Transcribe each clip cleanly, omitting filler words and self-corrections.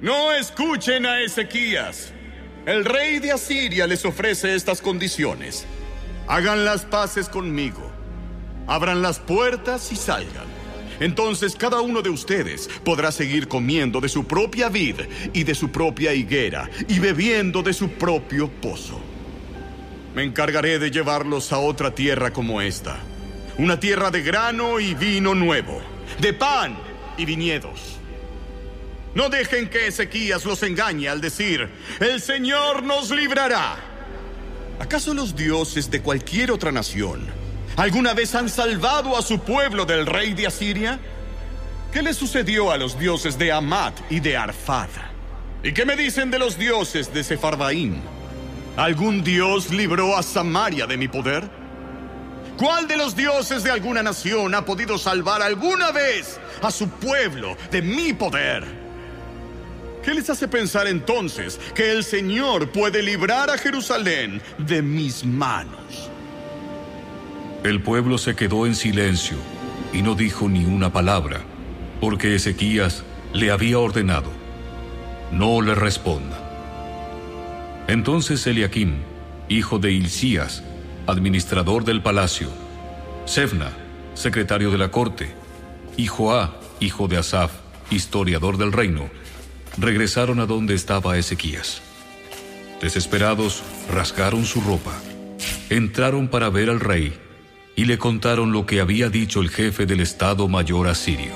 No escuchen a Ezequías. El rey de Asiria les ofrece estas condiciones. Hagan las paces conmigo. Abran las puertas y salgan. Entonces cada uno de ustedes podrá seguir comiendo de su propia vid y de su propia higuera y bebiendo de su propio pozo. Me encargaré de llevarlos a otra tierra como esta. Una tierra de grano y vino nuevo, de pan y viñedos. No dejen que Ezequías los engañe al decir: el Señor nos librará. ¿Acaso los dioses de cualquier otra nación alguna vez han salvado a su pueblo del rey de Asiria? ¿Qué le sucedió a los dioses de Amat y de Arfad? ¿Y qué me dicen de los dioses de Sefarvaim? ¿Algún dios libró a Samaria de mi poder? ¿Cuál de los dioses de alguna nación ha podido salvar alguna vez a su pueblo de mi poder? ¿Qué les hace pensar entonces que el Señor puede librar a Jerusalén de mis manos? El pueblo se quedó en silencio y no dijo ni una palabra, porque Ezequías le había ordenado: no le responda. Entonces Eliaquim, hijo de Hilcías, administrador del palacio, Sebna, secretario de la corte, y Joá, hijo de Asaf, historiador del reino, regresaron a donde estaba Ezequías. Desesperados, rasgaron su ropa, entraron para ver al rey y le contaron lo que había dicho el jefe del Estado Mayor asirio.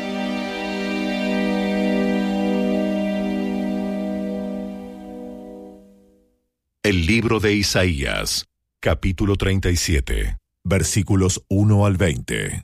El libro de Isaías, capítulo 37, versículos 1 al 20.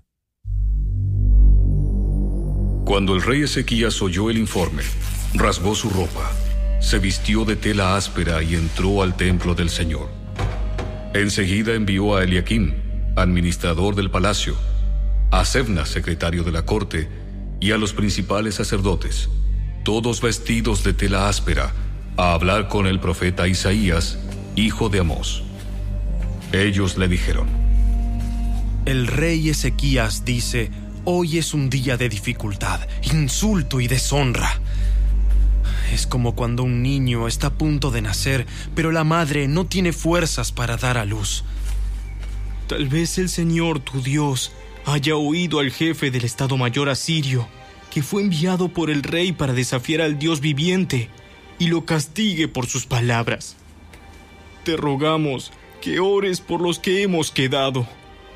Cuando el rey Ezequías oyó el informe, rasgó su ropa, se vistió de tela áspera y entró al templo del Señor. Enseguida envió a Eliaquim, administrador del palacio, a Sebna, secretario de la corte, y a los principales sacerdotes, todos vestidos de tela áspera, a hablar con el profeta Isaías, hijo de Amós. Ellos le dijeron: el rey Ezequías dice: hoy es un día de dificultad, insulto y deshonra. Es como cuando un niño está a punto de nacer, pero la madre no tiene fuerzas para dar a luz. Tal vez el Señor, tu Dios, haya oído al jefe del Estado Mayor asirio, que fue enviado por el rey para desafiar al Dios viviente, y lo castigue por sus palabras. Te rogamos que ores por los que hemos quedado.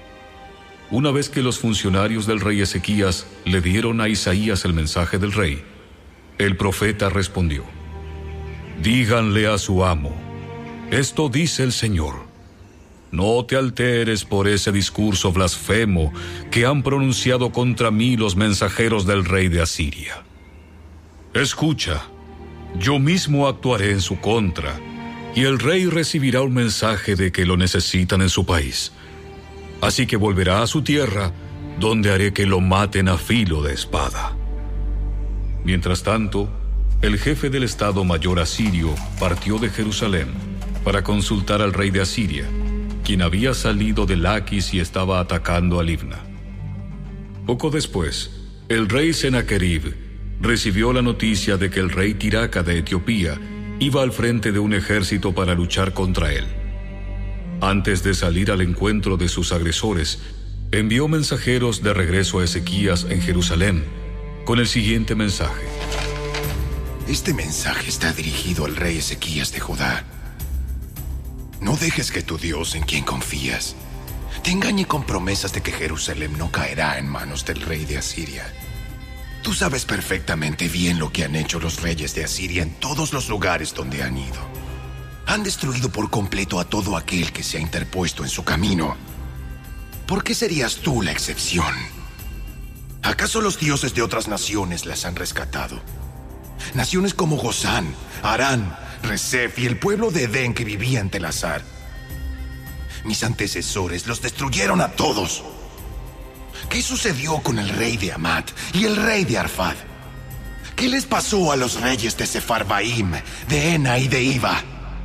Una vez que los funcionarios del rey Ezequías le dieron a Isaías el mensaje del rey, el profeta respondió: díganle a su amo: esto dice el Señor, no te alteres por ese discurso blasfemo que han pronunciado contra mí los mensajeros del rey de Asiria. Escucha, yo mismo actuaré en su contra, y el rey recibirá un mensaje de que lo necesitan en su país. Así que volverá a su tierra, donde haré que lo maten a filo de espada. Mientras tanto, el jefe del Estado Mayor asirio partió de Jerusalén para consultar al rey de Asiria, quien había salido de Laquis y estaba atacando a Libna. Poco después, el rey Sennacherib recibió la noticia de que el rey Tiraca de Etiopía iba al frente de un ejército para luchar contra él. Antes de salir al encuentro de sus agresores, envió mensajeros de regreso a Ezequías en Jerusalén con el siguiente mensaje: este mensaje está dirigido al rey Ezequías de Judá. No dejes que tu Dios, en quien confías, te engañe con promesas de que Jerusalén no caerá en manos del rey de Asiria. Tú sabes perfectamente bien lo que han hecho los reyes de Asiria en todos los lugares donde han ido. Han destruido por completo a todo aquel que se ha interpuesto en su camino. ¿Por qué serías tú la excepción? ¿Acaso los dioses de otras naciones las han rescatado? Naciones como Gozán, Harán, Resef y el pueblo de Edén que vivía en Telasar. Mis antecesores los destruyeron a todos. ¿Qué sucedió con el rey de Amat y el rey de Arfad? ¿Qué les pasó a los reyes de Sefarvaim, de Ena y de Iva?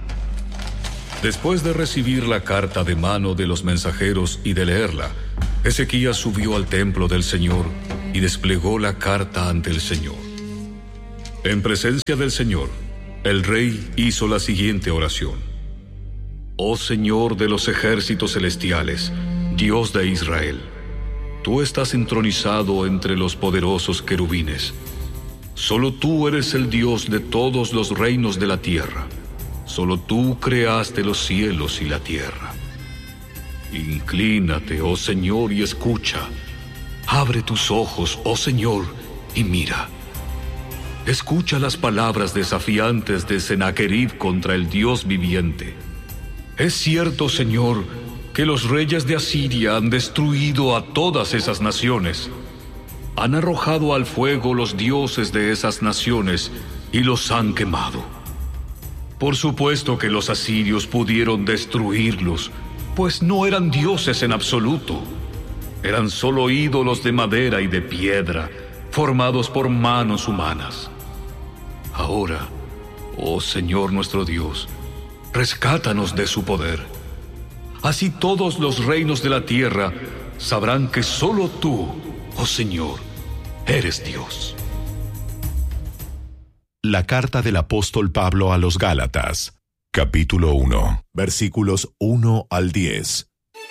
Después de recibir la carta de mano de los mensajeros y de leerla, Ezequías subió al templo del Señor y desplegó la carta ante el Señor. En presencia del Señor, el rey hizo la siguiente oración. Oh Señor de los ejércitos celestiales, Dios de Israel, tú estás entronizado entre los poderosos querubines. Solo tú eres el Dios de todos los reinos de la tierra. Solo tú creaste los cielos y la tierra. Inclínate, oh Señor, y escucha. Abre tus ojos, oh Señor, y mira. Escucha las palabras desafiantes de Sennacherib contra el Dios viviente. Es cierto, Señor, que los reyes de Asiria han destruido a todas esas naciones. Han arrojado al fuego los dioses de esas naciones y los han quemado. Por supuesto que los asirios pudieron destruirlos, pues no eran dioses en absoluto. Eran solo ídolos de madera y de piedra, formados por manos humanas. Ahora, oh Señor nuestro Dios, rescátanos de su poder. Así todos los reinos de la tierra sabrán que solo tú, oh Señor, eres Dios. La carta del apóstol Pablo a los Gálatas, capítulo 1, versículos 1 al 10.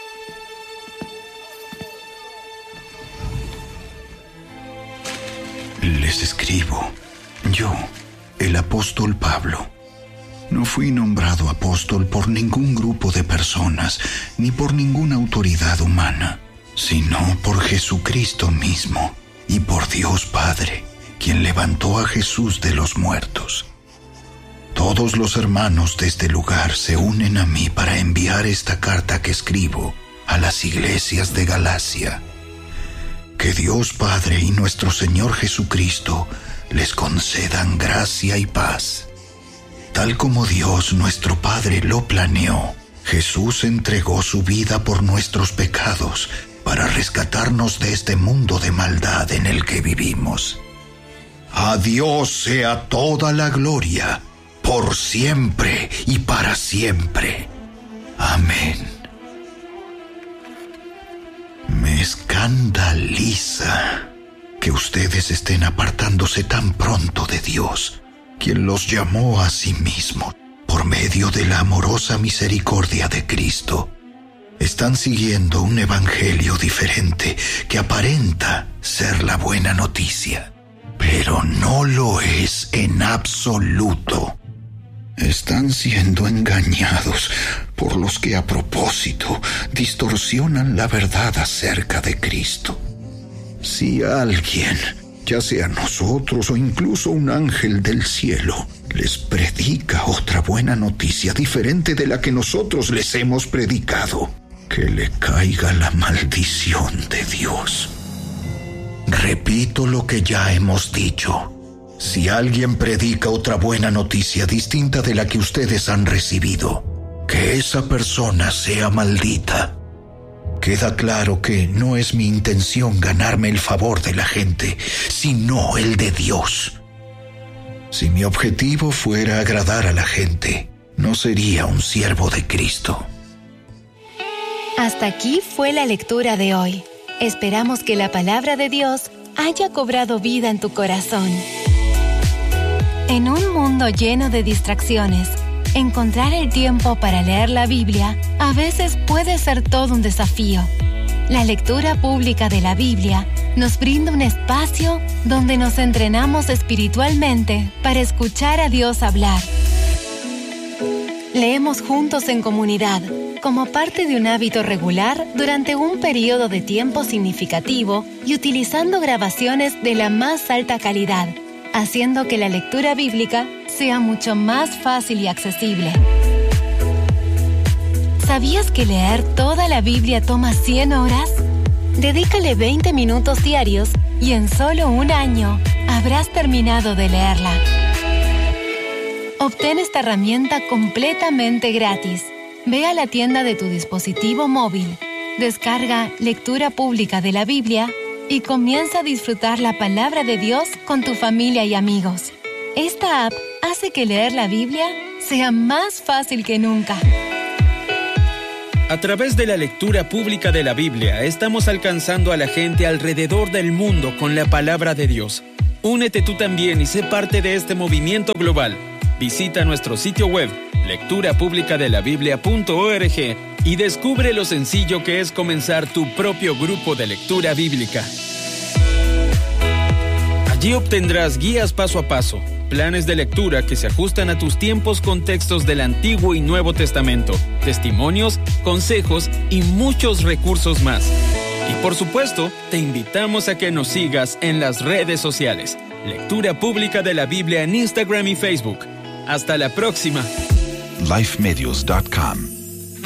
Les escribo, yo, el apóstol Pablo. No fui nombrado apóstol por ningún grupo de personas, ni por ninguna autoridad humana, sino por Jesucristo mismo y por Dios Padre, quien levantó a Jesús de los muertos. Todos los hermanos de este lugar se unen a mí para enviar esta carta que escribo a las iglesias de Galacia. Que Dios Padre y nuestro Señor Jesucristo les concedan gracia y paz. Tal como Dios nuestro Padre lo planeó, Jesús entregó su vida por nuestros pecados para rescatarnos de este mundo de maldad en el que vivimos. A Dios sea toda la gloria, por siempre y para siempre. Amén. Me escandaliza que ustedes estén apartándose tan pronto de Dios, quien los llamó a sí mismo por medio de la amorosa misericordia de Cristo. Están siguiendo un evangelio diferente que aparenta ser la buena noticia, pero no lo es en absoluto. Están siendo engañados por los que a propósito distorsionan la verdad acerca de Cristo. Si alguien, ya sea nosotros o incluso un ángel del cielo, les predica otra buena noticia diferente de la que nosotros les hemos predicado, que le caiga la maldición de Dios. Repito lo que ya hemos dicho. Si alguien predica otra buena noticia distinta de la que ustedes han recibido, que esa persona sea maldita. Queda claro que no es mi intención ganarme el favor de la gente, sino el de Dios. Si mi objetivo fuera agradar a la gente, no sería un siervo de Cristo. Hasta aquí fue la lectura de hoy. Esperamos que la palabra de Dios haya cobrado vida en tu corazón. En un mundo lleno de distracciones, encontrar el tiempo para leer la Biblia a veces puede ser todo un desafío. La lectura pública de la Biblia nos brinda un espacio donde nos entrenamos espiritualmente para escuchar a Dios hablar. Leemos juntos en comunidad, como parte de un hábito regular durante un periodo de tiempo significativo y utilizando grabaciones de la más alta calidad, haciendo que la lectura bíblica sea mucho más fácil y accesible. ¿Sabías que leer toda la Biblia toma 100 horas? Dedícale 20 minutos diarios y en solo un año habrás terminado de leerla. Obtén esta herramienta completamente gratis. Ve a la tienda de tu dispositivo móvil, descarga Lectura Pública de la Biblia y comienza a disfrutar la palabra de Dios con tu familia y amigos. Esta app hace que leer la Biblia sea más fácil que nunca. A través de la lectura pública de la Biblia, estamos alcanzando a la gente alrededor del mundo con la palabra de Dios. Únete tú también y sé parte de este movimiento global. Visita nuestro sitio web, lecturapublicadelabiblia.org, y descubre lo sencillo que es comenzar tu propio grupo de lectura bíblica. Allí obtendrás guías paso a paso, planes de lectura que se ajustan a tus tiempos con textos del Antiguo y Nuevo Testamento, testimonios, consejos y muchos recursos más. Y por supuesto, te invitamos a que nos sigas en las redes sociales. Lectura Pública de la Biblia en Instagram y Facebook. Hasta la próxima. lifemedios.com